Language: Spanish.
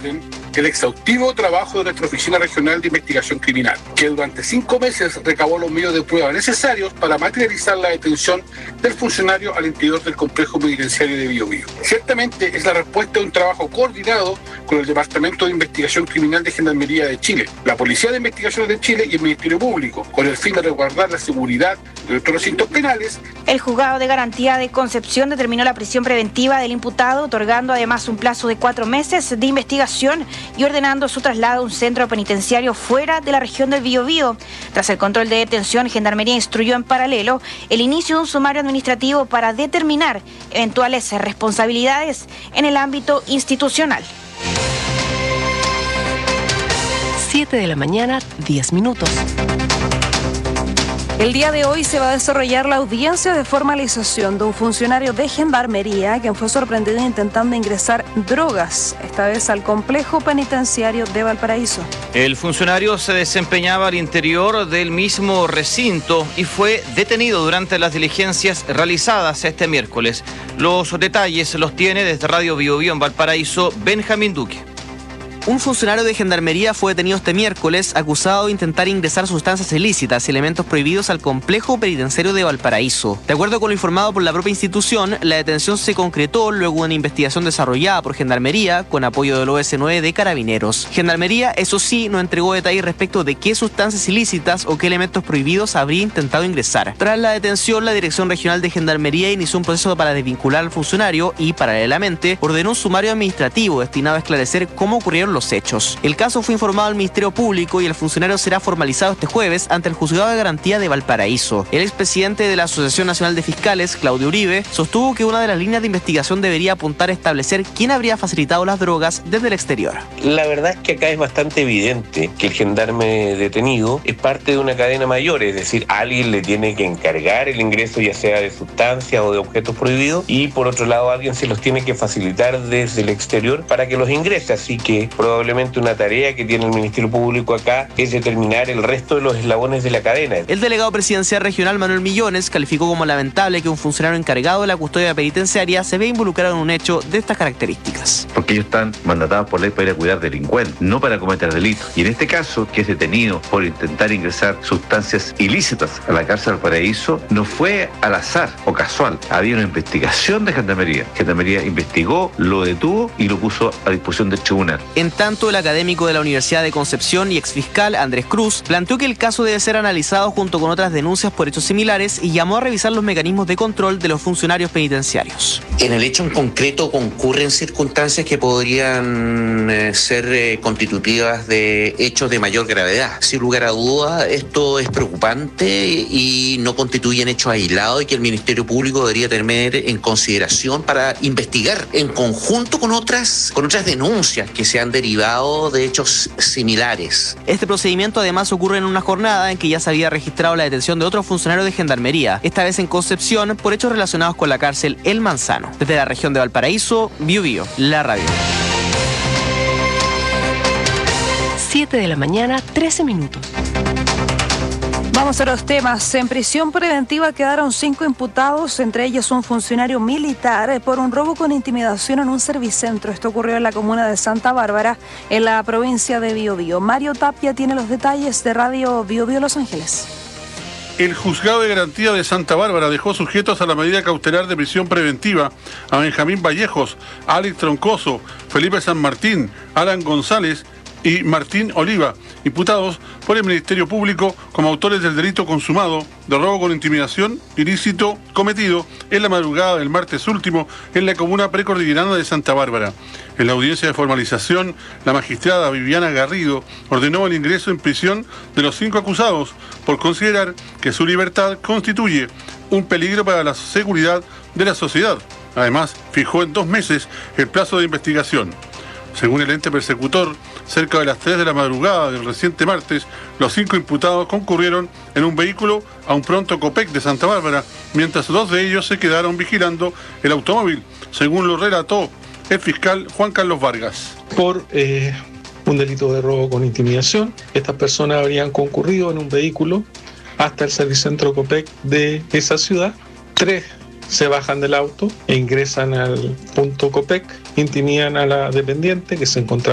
orden el exhaustivo trabajo de nuestra Oficina Regional de Investigación Criminal, que durante 5 meses recabó los medios de prueba necesarios para materializar la detención del funcionario al interior del complejo penitenciario de Biobío. Ciertamente es la respuesta de un trabajo coordinado con el Departamento de Investigación Criminal de Gendarmería de Chile, la Policía de Investigaciones de Chile y el Ministerio Público, con el fin de resguardar la seguridad de nuestros recintos penales. El Juzgado de Garantía de Concepción determinó la prisión preventiva del imputado, otorgando además un plazo de 4 meses de investigación y ordenando su traslado a un centro penitenciario fuera de la región del Biobío. Tras el control de detención, Gendarmería instruyó en paralelo el inicio de un sumario administrativo para determinar eventuales responsabilidades en el ámbito institucional. 7 de la mañana, 10 minutos. El día de hoy se va a desarrollar la audiencia de formalización de un funcionario de Gendarmería quien fue sorprendido intentando ingresar drogas, esta vez al complejo penitenciario de Valparaíso. El funcionario se desempeñaba al interior del mismo recinto y fue detenido durante las diligencias realizadas este miércoles. Los detalles los tiene desde Radio Biobío en Valparaíso, Benjamín Duque. Un funcionario de Gendarmería fue detenido este miércoles acusado de intentar ingresar sustancias ilícitas y elementos prohibidos al complejo penitenciario de Valparaíso. De acuerdo con lo informado por la propia institución, la detención se concretó luego de una investigación desarrollada por Gendarmería con apoyo del OS9 de Carabineros. Gendarmería, eso sí, no entregó detalles respecto de qué sustancias ilícitas o qué elementos prohibidos habría intentado ingresar. Tras la detención, la Dirección Regional de Gendarmería inició un proceso para desvincular al funcionario y, paralelamente, ordenó un sumario administrativo destinado a esclarecer cómo ocurrieron los hechos. El caso fue informado al Ministerio Público y el funcionario será formalizado este jueves ante el Juzgado de Garantía de Valparaíso. El expresidente de la Asociación Nacional de Fiscales, Claudio Uribe, sostuvo que una de las líneas de investigación debería apuntar a establecer quién habría facilitado las drogas desde el exterior. La verdad es que acá es bastante evidente que el gendarme detenido es parte de una cadena mayor, es decir, alguien le tiene que encargar el ingreso ya sea de sustancias o de objetos prohibidos y por otro lado alguien se los tiene que facilitar desde el exterior para que los ingrese, así que probablemente una tarea que tiene el Ministerio Público acá es determinar el resto de los eslabones de la cadena. El delegado presidencial regional Manuel Millones calificó como lamentable que un funcionario encargado de la custodia penitenciaria se vea involucrado en un hecho de estas características. Porque ellos están mandatados por ley para ir a cuidar delincuentes, no para cometer delitos. Y en este caso, que es detenido por intentar ingresar sustancias ilícitas a la cárcel del Paraíso, no fue al azar o casual. Había una investigación de Gendarmería. Gendarmería investigó, lo detuvo y lo puso a disposición del tribunal. En tanto, el académico de la Universidad de Concepción y exfiscal Andrés Cruz planteó que el caso debe ser analizado junto con otras denuncias por hechos similares y llamó a revisar los mecanismos de control de los funcionarios penitenciarios. En el hecho en concreto concurren circunstancias que podrían ser constitutivas de hechos de mayor gravedad. Sin lugar a duda, esto es preocupante y no constituyen hechos aislados y que el Ministerio Público debería tener en consideración para investigar en conjunto con otras denuncias que se han derivado de hechos similares. Este procedimiento además ocurre en una jornada en que ya se había registrado la detención de otro funcionario de Gendarmería, esta vez en Concepción, por hechos relacionados con la cárcel El Manzano. Desde la región de Valparaíso, Biobío, la radio. 7 de la mañana, 13 minutos. Vamos a los temas. En prisión preventiva quedaron 5 imputados, entre ellos un funcionario militar, por un robo con intimidación en un servicentro. Esto ocurrió en la comuna de Santa Bárbara, en la provincia de Biobío. Mario Tapia tiene los detalles de Radio Biobío Los Ángeles. El Juzgado de Garantía de Santa Bárbara dejó sujetos a la medida cautelar de prisión preventiva a Benjamín Vallejos, Alex Troncoso, Felipe San Martín, Alan González y Martín Oliva, imputados por el Ministerio Público como autores del delito consumado de robo con intimidación ilícito cometido en la madrugada del martes último en la comuna precordillerana de Santa Bárbara. En la audiencia de formalización, la magistrada Viviana Garrido ordenó el ingreso en prisión de los 5 acusados por considerar que su libertad constituye un peligro para la seguridad de la sociedad. Además, fijó en 2 meses el plazo de investigación. Según el ente persecutor, cerca de las 3 de la madrugada del reciente martes, los 5 imputados concurrieron en un vehículo a un pronto Copec de Santa Bárbara, mientras 2 de ellos se quedaron vigilando el automóvil, según lo relató el fiscal Juan Carlos Vargas. Por un delito de robo con intimidación, estas personas habrían concurrido en un vehículo hasta el servicentro Copec de esa ciudad. 3 se bajan del auto e ingresan al punto Copec, intimidan a la dependiente que se encontraba